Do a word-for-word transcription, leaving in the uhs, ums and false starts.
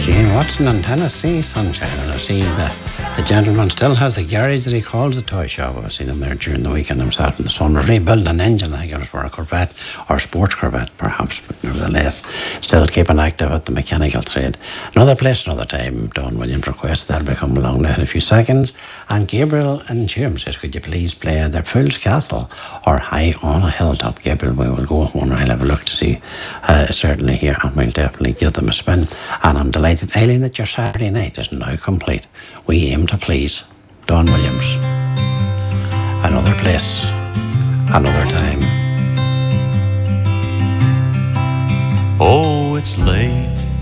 Gene Watson in Tennessee, Sunshine, and I see the, the gentleman still has the garage that he calls the toy shop. I've seen him there during the weekend himself, and the son was rebuilding an engine. I think it was for a Corvette, or a sports Corvette perhaps, but nevertheless still keeping active at the mechanical trade. Another place, another time. Don Williams requests that'll be coming along now in a few seconds. And Gabriel and Jim says, could you please play the Fool's Castle or High on a Hilltop? Gabriel, we will go home and I'll have a look to see uh, certainly here, and we'll definitely give them a spin. And I'm delighted, Aileen, that your Saturday night is now complete. We aim to please. Don Williams. Another place, another time. Oh, it's late